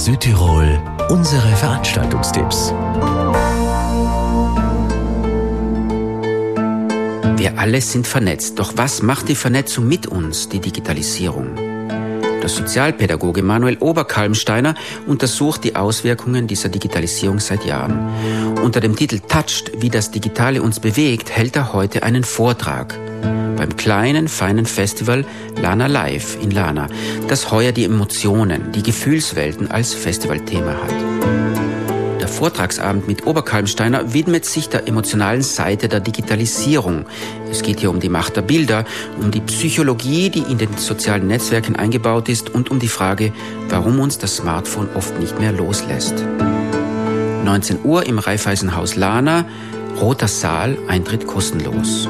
Südtirol, unsere Veranstaltungstipps. Wir alle sind vernetzt. Doch was macht die Vernetzung mit uns, die Digitalisierung? Der Sozialpädagoge Manuel Oberkalmsteiner untersucht die Auswirkungen dieser Digitalisierung seit Jahren. Unter dem Titel Touched, wie das Digitale uns bewegt, hält er heute einen Vortrag beim kleinen, feinen Festival Lana Live in Lana, das heuer die Emotionen, die Gefühlswelten als Festivalthema hat. Der Vortragsabend mit Oberkalmsteiner widmet sich der emotionalen Seite der Digitalisierung. Es geht hier um die Macht der Bilder, um die Psychologie, die in den sozialen Netzwerken eingebaut ist und um die Frage, warum uns das Smartphone oft nicht mehr loslässt. 19 Uhr im Raiffeisenhaus Lana, Roter Saal, Eintritt kostenlos.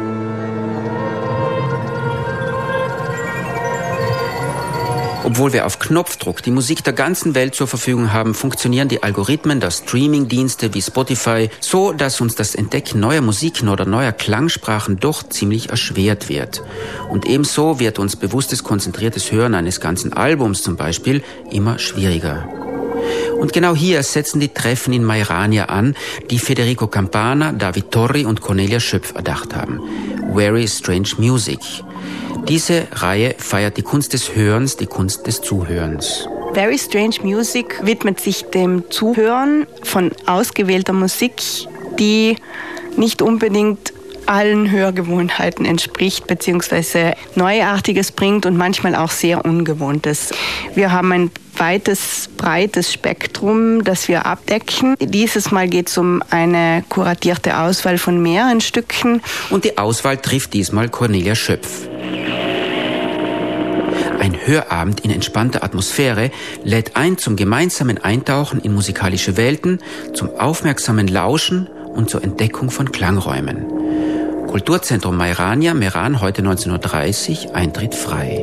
Obwohl wir auf Knopfdruck die Musik der ganzen Welt zur Verfügung haben, funktionieren die Algorithmen der Streaming-Dienste wie Spotify so, dass uns das Entdecken neuer Musiken oder neuer Klangsprachen doch ziemlich erschwert wird. Und ebenso wird uns bewusstes, konzentriertes Hören eines ganzen Albums zum Beispiel immer schwieriger. Und genau hier setzen die Treffen in Mairania an, die Federico Campana, David Torri und Cornelia Schöpf erdacht haben. Very Strange Music. Diese Reihe feiert die Kunst des Hörens, die Kunst des Zuhörens. Very Strange Music widmet sich dem Zuhören von ausgewählter Musik, die nicht unbedingt allen Hörgewohnheiten entspricht, beziehungsweise Neuartiges bringt und manchmal auch sehr Ungewohntes. Wir haben ein breites Spektrum, das wir abdecken. Dieses Mal geht es um eine kuratierte Auswahl von mehreren Stücken. Und die Auswahl trifft diesmal Cornelia Schöpf. Ein Hörabend in entspannter Atmosphäre lädt ein zum gemeinsamen Eintauchen in musikalische Welten, zum aufmerksamen Lauschen und zur Entdeckung von Klangräumen. Kulturzentrum Mairania, Meran, heute 19.30 Uhr, Eintritt frei.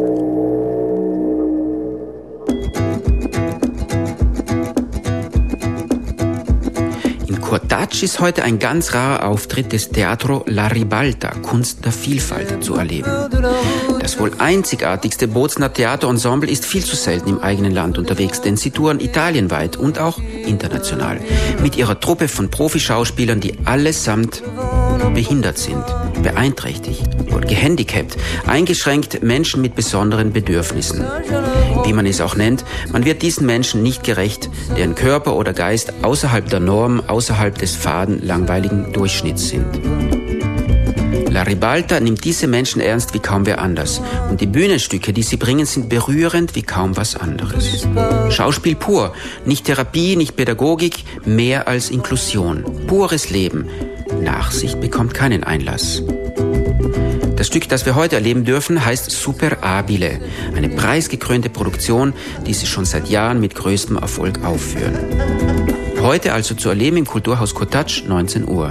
Cortatsch ist heute ein ganz rarer Auftritt des Teatro La Ribalta, Kunst der Vielfalt, zu erleben. Das wohl einzigartigste Bozner Theaterensemble ist viel zu selten im eigenen Land unterwegs, denn sie touren italienweit und auch international. Mit ihrer Truppe von Profischauspielern, die allesamt behindert sind, beeinträchtigt oder gehandicapt, eingeschränkt, Menschen mit besonderen Bedürfnissen. Wie man es auch nennt, man wird diesen Menschen nicht gerecht, deren Körper oder Geist außerhalb der Norm, außerhalb des faden, langweiligen Durchschnitts sind. La Ribalta nimmt diese Menschen ernst wie kaum wer anders. Und die Bühnenstücke, die sie bringen, sind berührend wie kaum was anderes. Schauspiel pur, nicht Therapie, nicht Pädagogik, mehr als Inklusion. Pures Leben. Nachsicht bekommt keinen Einlass. Das Stück, das wir heute erleben dürfen, heißt Super Abile, eine preisgekrönte Produktion, die sie schon seit Jahren mit größtem Erfolg aufführen. Heute also zu erleben im Kulturhaus Cortatsch, 19 Uhr.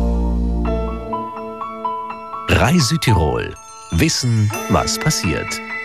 Rai Südtirol. Wissen, was passiert.